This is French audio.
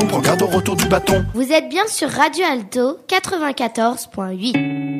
On prend garde au retour du bâton. Vous êtes bien sur Radio Alto 94.8.